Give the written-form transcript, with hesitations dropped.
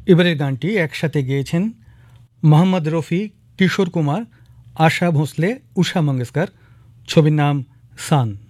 এবারের গানটি একসাথে গেয়েছেন মোহাম্মদ রফি, কিশোর কুমার, আশা ভোঁসলে, উষা মঙ্গেশকর। ছবির নাম সান।